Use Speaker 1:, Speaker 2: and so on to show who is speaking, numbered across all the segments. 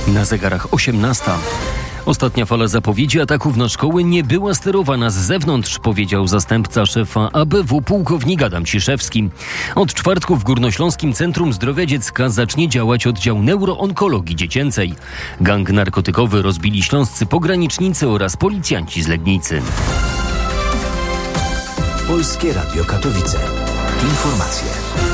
Speaker 1: Na zegarach 18. Ostatnia fala zapowiedzi ataków na szkoły nie była sterowana z zewnątrz, powiedział zastępca szefa ABW pułkownik Adam Ciszewski. Od czwartku w Górnośląskim Centrum Zdrowia Dziecka zacznie działać oddział neuroonkologii dziecięcej. Gang narkotykowy rozbili śląscy pogranicznicy oraz policjanci z Legnicy.
Speaker 2: Polskie Radio Katowice. Informacje.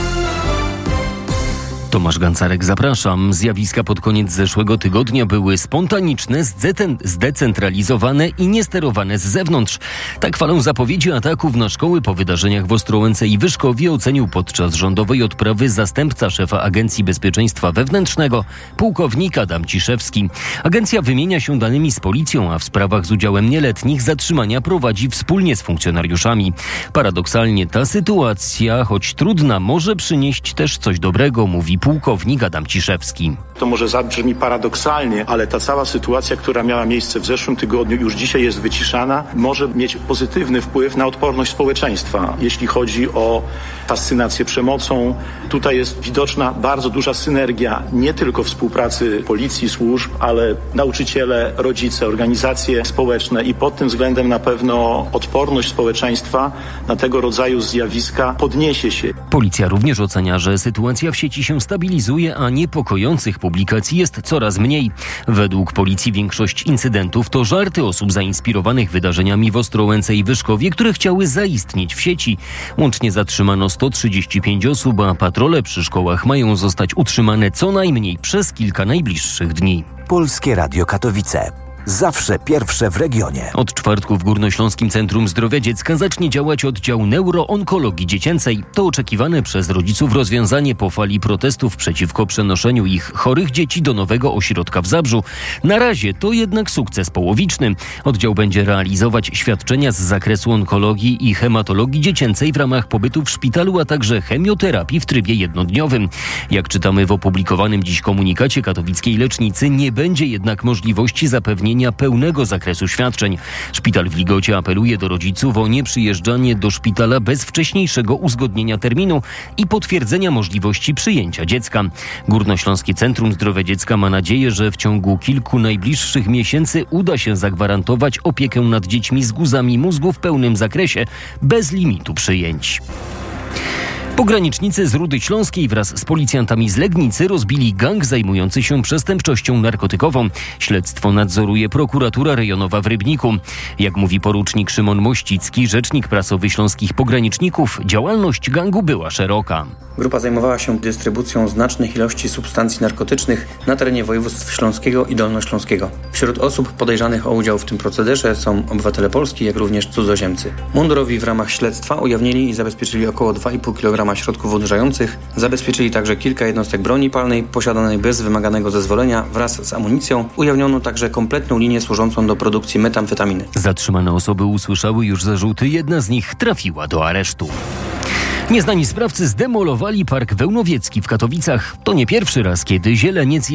Speaker 1: Tomasz Gancarek, zapraszam. Zjawiska pod koniec zeszłego tygodnia były spontaniczne, zdecentralizowane i niesterowane z zewnątrz. Tak falę zapowiedzi ataków na szkoły po wydarzeniach w Ostrołęce i Wyszkowie ocenił podczas rządowej odprawy zastępca szefa Agencji Bezpieczeństwa Wewnętrznego, pułkownik Adam Ciszewski. Agencja wymienia się danymi z policją, a w sprawach z udziałem nieletnich zatrzymania prowadzi wspólnie z funkcjonariuszami. Paradoksalnie ta sytuacja, choć trudna, może przynieść też coś dobrego, mówi pułkownik Adam Ciszewski.
Speaker 3: To może zabrzmi paradoksalnie, ale ta cała sytuacja, która miała miejsce w zeszłym tygodniu, już dzisiaj jest wyciszana, może mieć pozytywny wpływ na odporność społeczeństwa, jeśli chodzi o fascynację przemocą. Tutaj jest widoczna bardzo duża synergia nie tylko współpracy policji, służb, ale nauczyciele, rodzice, organizacje społeczne i pod tym względem na pewno odporność społeczeństwa na tego rodzaju zjawiska podniesie się.
Speaker 1: Policja również ocenia, że sytuacja w sieci się stabilizuje, a niepokojących publikacji jest coraz mniej. Według policji większość incydentów to żarty osób zainspirowanych wydarzeniami w Ostrołęce i Wyszkowie, które chciały zaistnieć w sieci. Łącznie zatrzymano 135 osób, a patrole przy szkołach mają zostać utrzymane co najmniej przez kilka najbliższych dni.
Speaker 2: Polskie Radio Katowice. Zawsze pierwsze w regionie.
Speaker 1: Od czwartku w Górnośląskim Centrum Zdrowia Dziecka zacznie działać oddział neuroonkologii dziecięcej. To oczekiwane przez rodziców rozwiązanie po fali protestów przeciwko przenoszeniu ich chorych dzieci do nowego ośrodka w Zabrzu. Na razie to jednak sukces połowiczny. Oddział będzie realizować świadczenia z zakresu onkologii i hematologii dziecięcej w ramach pobytu w szpitalu, a także chemioterapii w trybie jednodniowym. Jak czytamy w opublikowanym dziś komunikacie katowickiej lecznicy, nie będzie jednak możliwości zapewnienia pełnego zakresu świadczeń. Szpital w Ligocie apeluje do rodziców o nieprzyjeżdżanie do szpitala bez wcześniejszego uzgodnienia terminu i potwierdzenia możliwości przyjęcia dziecka. Górnośląskie Centrum Zdrowia Dziecka ma nadzieję, że w ciągu kilku najbliższych miesięcy uda się zagwarantować opiekę nad dziećmi z guzami mózgu w pełnym zakresie, bez limitu przyjęć. Pogranicznicy z Rudy Śląskiej wraz z policjantami z Legnicy rozbili gang zajmujący się przestępczością narkotykową. Śledztwo nadzoruje prokuratura rejonowa w Rybniku. Jak mówi porucznik Szymon Mościcki, rzecznik prasowy śląskich pograniczników, działalność gangu była szeroka.
Speaker 4: Grupa zajmowała się dystrybucją znacznych ilości substancji narkotycznych na terenie województw śląskiego i dolnośląskiego. Wśród osób podejrzanych o udział w tym procederze są obywatele Polski, jak również cudzoziemcy. Mundurowi w ramach śledztwa ujawnili i zabezpieczyli około 2,5 kg środków odurzających, zabezpieczyli także kilka jednostek broni palnej posiadanej bez wymaganego zezwolenia wraz z amunicją. Ujawniono także kompletną linię służącą do produkcji metamfetaminy.
Speaker 1: Zatrzymane osoby usłyszały już zarzuty, jedna z nich trafiła do aresztu. Nieznani sprawcy zdemolowali park Wełnowiecki w Katowicach. To nie pierwszy raz, kiedy zieleniec